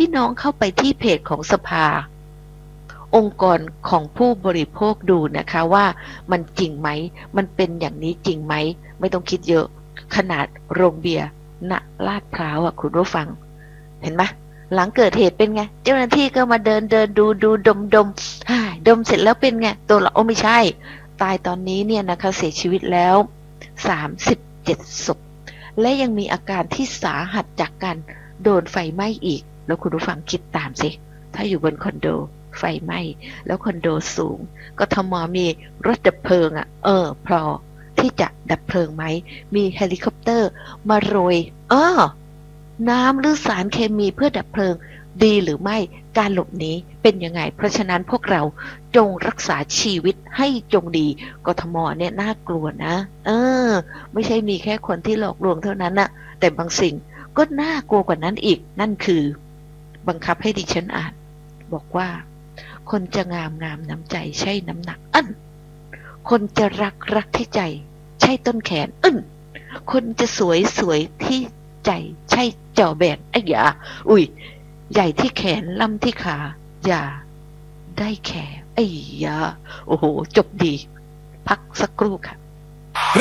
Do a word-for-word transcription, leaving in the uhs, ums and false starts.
น้องเข้าไปที่เพจของสภาองค์กรของผู้บริโภคดูนะคะว่ามันจริงไหมมันเป็นอย่างนี้จริงไหมไม่ต้องคิดเยอะขนาดโรงเบียร์ณลาดพร้าวอ่ะคุณผู้ฟังเห็นไหมหลังเกิดเหตุเป็นไงเจ้าหน้าที่ก็มาเดินเดินดูดูดมดมดมเสร็จแล้วเป็นไงตัวเราโอ้ไม่ใช่ตายตอนนี้เนี่ยนะคะเสียชีวิตแล้วสามสิบเจ็ดศพและยังมีอาการที่สาหัสจากการโดนไฟไหม้อีกแล้วคุณผู้ฟังคิดตามสิถ้าอยู่บนคอนโดไฟไหม้แล้วคอนโดสูงก็ทมมีรถดับเพลิงอ่ะเออพอที่จะดับเพลิงไหมมีเฮลิคอปเตอร์มาโรยเออน้ำหรือสารเคมีเพื่อดับเพลิงดีหรือไม่การหลบหนีเป็นยังไงเพราะฉะนั้นพวกเราจงรักษาชีวิตให้จงดีกทมเนี่ยน่ากลัวนะเออไม่ใช่มีแค่คนที่หลอกลวงเท่านั้นนะแต่บางสิ่งก็น่ากลัวกว่านั้นอีกนั่นคือบังคับให้ดิฉันอ่านบอกว่าคนจะงามงามน้ำใจใช่น้ำหนักอั้นคนจะรักรักที่ใจใช่ต้นแขนอึ้นคนจะสวยสวยที่ใจใช่จอแบนไอ้ยาอุ้ยใหญ่ที่แขนล่ำที่ขาอย่าได้แขนไอ้ยาโอ้โหจบดีพักสักครู่ค่ะ